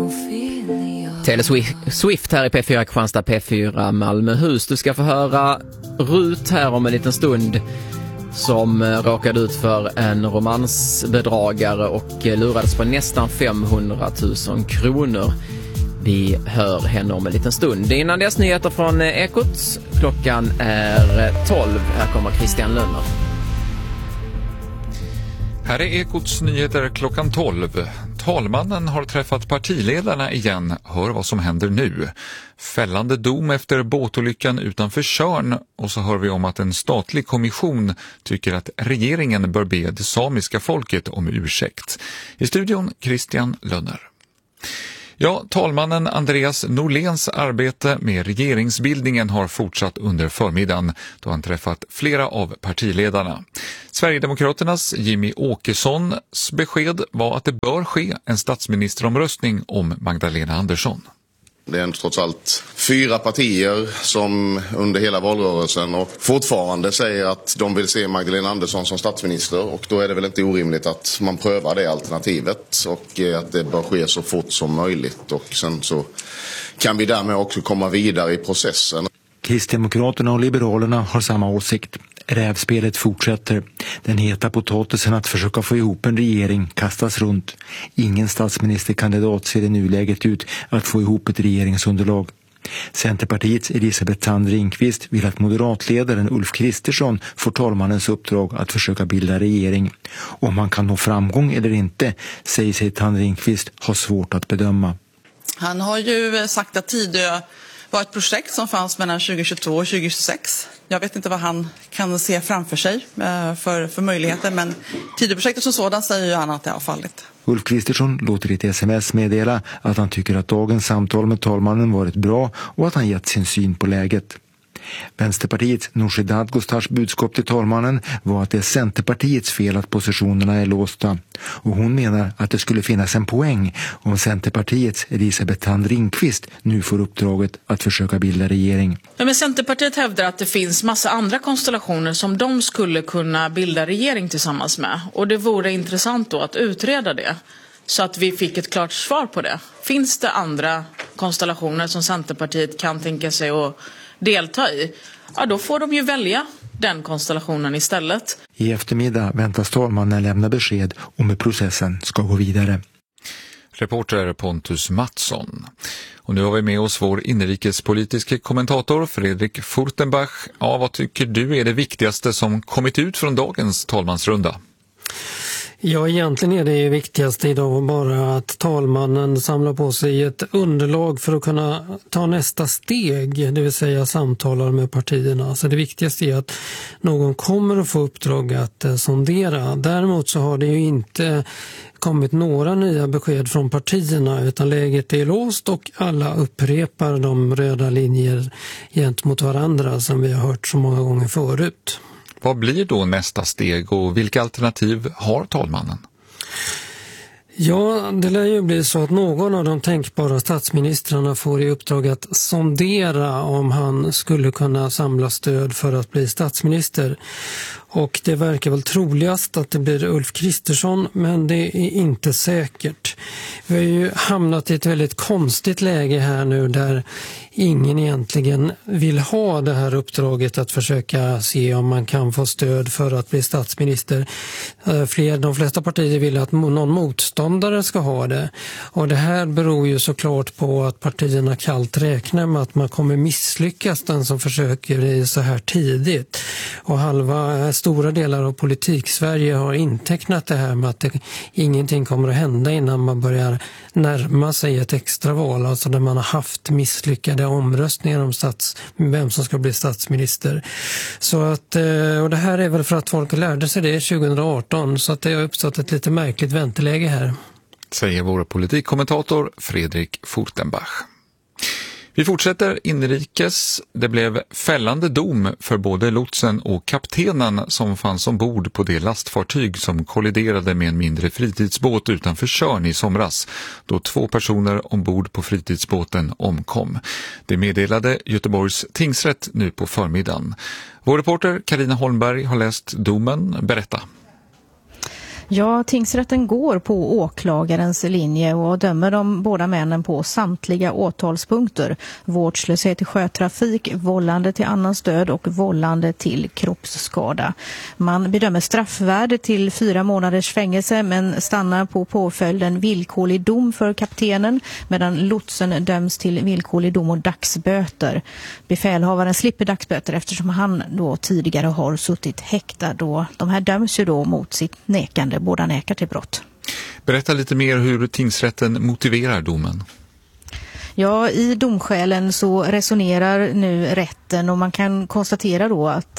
Taylor Swift här i P4 Kristianstad, P4 Malmöhus. Du ska få höra Rut här om en liten stund som råkade ut för en romansbedragare och lurades på nästan 500 000 kronor. Vi hör henne om en liten stund. Innan dess nyheter från Ekot. Klockan är 12. Här kommer Christian Lönner. Här är Ekots nyheter klockan 12. Talmannen har träffat partiledarna igen. Hör vad som händer nu. Fällande dom efter båtolyckan utanför Tjörn. Och så hör vi om att en statlig kommission tycker att regeringen bör be det samiska folket om ursäkt. I studion Christian Lönner. Ja, talmannen Andreas Norléns arbete med regeringsbildningen har fortsatt under förmiddagen då han träffat flera av partiledarna. Sverigedemokraternas Jimmy Åkessons besked var att det bör ske en statsministeromröstning om Magdalena Andersson. Det är trots allt 4 partier som under hela valrörelsen och fortfarande säger att de vill se Magdalena Andersson som statsminister, och då är det väl inte orimligt att man prövar det alternativet och att det bör ske så fort som möjligt, och sen så kan vi därmed också komma vidare i processen. Kristdemokraterna och Liberalerna har samma åsikt. Rävspelet fortsätter. Den heta potatisen att försöka få ihop en regering kastas runt. Ingen statsministerkandidat ser i nuläget ut att få ihop ett regeringsunderlag. Centerpartiets Elisabeth Thand Ringqvist vill att moderatledaren Ulf Kristersson får talmannens uppdrag att försöka bilda regering. Om han kan nå framgång eller inte säger sig Thand Ringqvist ha svårt att bedöma. Han har ju sagt att Tidö var ett projekt som fanns mellan 2022 och 2026. Jag vet inte vad han kan se framför sig för möjligheter, men Tidöprojektet som sådan säger ju han att det har fallit. Ulf Kristersson låter i ett sms meddela att han tycker att dagens samtal med talmannen varit bra och att han gett sin syn på läget. Vänsterpartiets Nooshi Dadgostars budskap till talmannen var att det är Centerpartiets fel att positionerna är låsta, och hon menar att det skulle finnas en poäng om Centerpartiets Elisabeth Thand Ringqvist nu får uppdraget att försöka bilda regering. Ja, men Centerpartiet hävdar att det finns massa andra konstellationer som de skulle kunna bilda regering tillsammans med, och det vore intressant då att utreda det så att vi fick ett klart svar på det. Finns det andra konstellationer som Centerpartiet kan tänka sig att delta i, ja då får de ju välja den konstellationen istället. I eftermiddag väntas talmannen lämna besked om hur processen ska gå vidare. Reporter Pontus Mattsson. Och nu har vi med oss vår inrikespolitiska kommentator Fredrik Furtenbach. Ja, vad tycker du är det viktigaste som kommit ut från dagens talmansrunda? Ja, egentligen är det viktigaste idag bara att talmannen samlar på sig ett underlag för att kunna ta nästa steg, det vill säga samtalar med partierna. Så det viktigaste är att någon kommer att få uppdrag att sondera. Däremot så har det ju inte kommit några nya besked från partierna, utan läget är låst och alla upprepar de röda linjer gentemot varandra som vi har hört så många gånger förut. Vad blir då nästa steg och vilka alternativ har talmannen? Ja, det lär ju bli så att någon av de tänkbara statsministrarna får i uppdrag att sondera om han skulle kunna samla stöd för att bli statsminister. Och det verkar väl troligast att det blir Ulf Kristersson, men det är inte säkert. Vi har ju hamnat i ett väldigt konstigt läge här nu där ingen egentligen vill ha det här uppdraget att försöka se om man kan få stöd för att bli statsminister. De flesta partier vill att någon motståndare ska ha det. Och det här beror ju såklart på att partierna kallt räknar med att man kommer misslyckas den som försöker det så här tidigt. Och stora delar av politik-Sverige har intecknat det här med att ingenting kommer att hända innan man börjar närma sig ett extraval, alltså där man har haft misslyckade omröstningar om vem som ska bli statsminister. Så att, och det här är väl för att folk lärde sig det 2018, så att det har uppstått ett lite märkligt vänteläge här. Säger vår politikkommentator Fredrik Furtenbach. Vi fortsätter inrikes. Det blev fällande dom för både lotsen och kaptenen som fanns ombord på det lastfartyg som kolliderade med en mindre fritidsbåt utanför Tjörn i somras, då 2 personer ombord på fritidsbåten omkom. Det meddelade Göteborgs tingsrätt nu på förmiddagen. Vår reporter Carina Holmberg har läst domen. Berätta. Ja, tingsrätten går på åklagarens linje och dömer de båda männen på samtliga åtalspunkter. Vårdslöshet i sjötrafik, vållande till annans död och vållande till kroppsskada. Man bedömer straffvärde till 4 månaders fängelse men stannar på påföljden villkorlig dom för kaptenen medan lotsen döms till villkorlig dom och dagsböter. Befälhavaren slipper dagsböter eftersom han då tidigare har suttit häktad. De här döms ju då mot sitt nekande. Båda nekar till brott. Berätta lite mer hur tingsrätten motiverar domen. Ja, i domskälen så resonerar nu rätten och man kan konstatera då att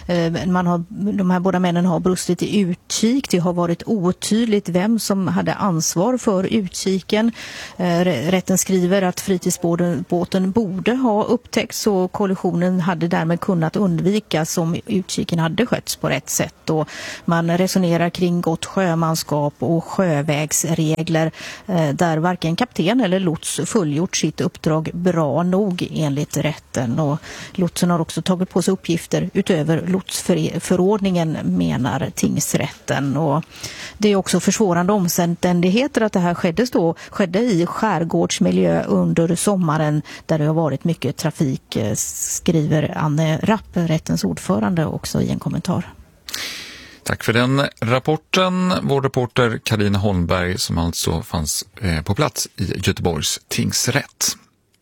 de här båda männen har brustit i utkik. Det har varit otydligt vem som hade ansvar för utkiken. Rätten skriver att fritidsbåten borde ha upptäckts och kollisionen hade därmed kunnat undvikas om utkiken hade skötts på rätt sätt. Och man resonerar kring gott sjömanskap och sjövägsregler där varken kapten eller lots fullgjort sitt uppdrag bra nog enligt rätten, och lotsen har också tagit på sig uppgifter utöver lotsförordningen menar tingsrätten. Och det är också försvårande omständigheter att det här skedde i skärgårdsmiljö under sommaren där det har varit mycket trafik, skriver Anne Rapp, rättens ordförande, också i en kommentar. Tack för den rapporten, vår reporter Karina Holmberg som alltså fanns på plats i Göteborgs tingsrätt.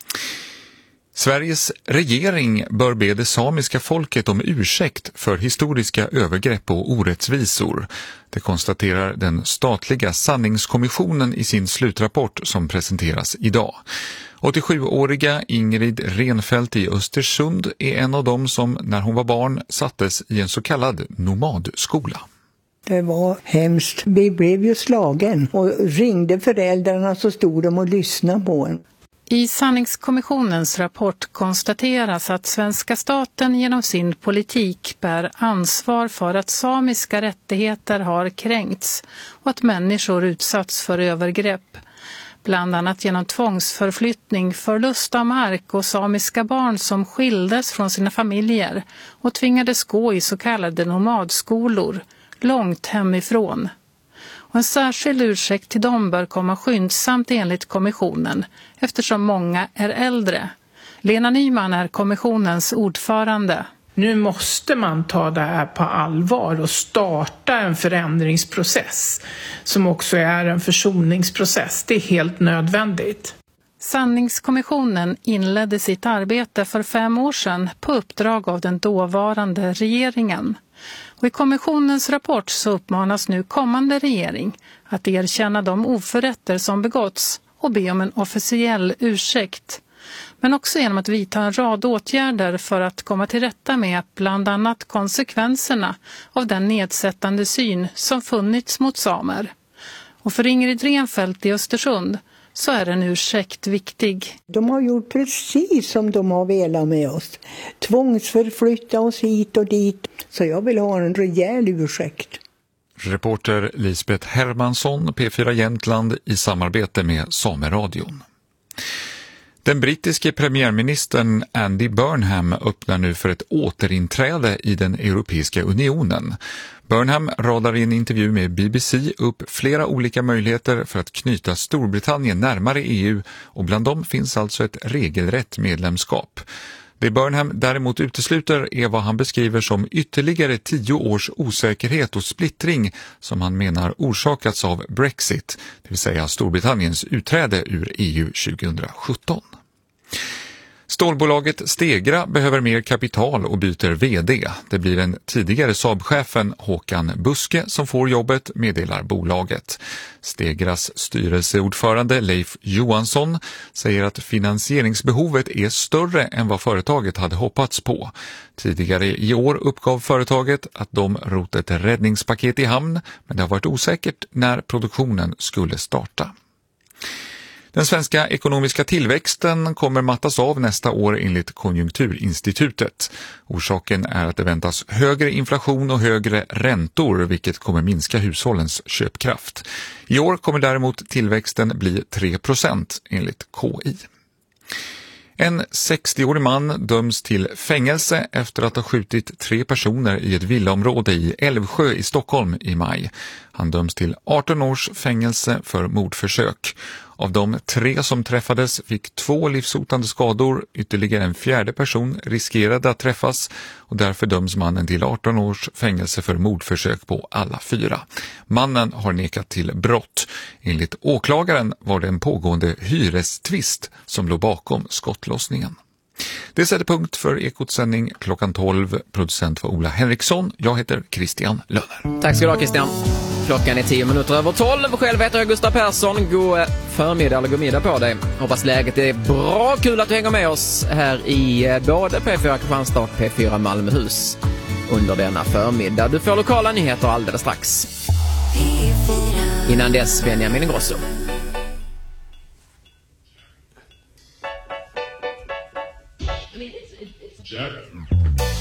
Sveriges regering bör be det samiska folket om ursäkt för historiska övergrepp och orättvisor. Det konstaterar den statliga sanningskommissionen i sin slutrapport som presenteras idag. 87-åriga Ingrid Renfeldt i Östersund är en av dem som när hon var barn sattes i en så kallad nomadskola. Det var hemskt. Vi blev ju slagen och ringde föräldrarna så stod de och lyssnade på en. I sanningskommissionens rapport konstateras att svenska staten genom sin politik bär ansvar för att samiska rättigheter har kränkts och att människor utsatts för övergrepp. Bland annat genom tvångsförflyttning, förlust av mark och samiska barn som skildes från sina familjer och tvingades gå i så kallade nomadskolor, långt hemifrån. Och en särskild ursäkt till dem bör komma skyndsamt enligt kommissionen eftersom många är äldre. Lena Nyman är kommissionens ordförande. Nu måste man ta det här på allvar och starta en förändringsprocess som också är en försoningsprocess. Det är helt nödvändigt. Sanningskommissionen inledde sitt arbete för 5 år sedan på uppdrag av den dåvarande regeringen. Och i kommissionens rapport så uppmanas nu kommande regering att erkänna de oförrätter som begåtts och be om en officiell ursäkt. Men också genom att vidta en rad åtgärder för att komma till rätta med bland annat konsekvenserna av den nedsättande syn som funnits mot samer. Och för Ingrid Renfeldt i Östersund så är en ursäkt viktig. De har gjort precis som de har velat med oss. Tvångsförflytta oss hit och dit. Så jag vill ha en rejäl ursäkt. Reporter Lisbeth Hermansson, P4 Jämtland i samarbete med Sameradion. Den brittiske premiärministern Andy Burnham öppnar nu för ett återinträde i den Europeiska unionen. Burnham radar i en intervju med BBC upp flera olika möjligheter för att knyta Storbritannien närmare EU och bland dem finns alltså ett regelrätt medlemskap. Det Burnham däremot utesluter är vad han beskriver som ytterligare 10 års osäkerhet och splittring som han menar orsakats av Brexit, det vill säga Storbritanniens utträde ur EU 2017. Stålbolaget Stegra behöver mer kapital och byter vd. Det blir den tidigare Saab-chefen Håkan Buske som får jobbet, meddelar bolaget. Stegras styrelseordförande Leif Johansson säger att finansieringsbehovet är större än vad företaget hade hoppats på. Tidigare i år uppgav företaget att de rott ett räddningspaket i hamn, men det har varit osäkert när produktionen skulle starta. Den svenska ekonomiska tillväxten kommer mattas av nästa år enligt Konjunkturinstitutet. Orsaken är att det väntas högre inflation och högre räntor, vilket kommer minska hushållens köpkraft. I år kommer däremot tillväxten bli 3% enligt KI. En 60-årig man döms till fängelse efter att ha skjutit 3 personer i ett villaområde i Älvsjö i Stockholm i maj. Han döms till 18 års fängelse för mordförsök. Av de 3 som träffades fick 2 livshotande skador. Ytterligare en 4:e person riskerade att träffas och därför döms mannen till 18 års fängelse för mordförsök på alla 4. Mannen har nekat till brott. Enligt åklagaren var det en pågående hyrestvist som låg bakom skottlossningen. Det sätter punkt för Ekots sändning klockan 12. Producent var Ola Henriksson. Jag heter Christian Löner. Tack ska du ha, Christian. Klockan är 10 minuter över 12. Själv heter jag Gustav Persson. God förmiddag eller god middag på dig. Hoppas läget är bra. Kul att du hänger med oss här i både P4 Kristianstad och P4 Malmöhus under denna förmiddag. Du får lokala nyheter alldeles strax. Innan dess, Benjamin Ingrosso.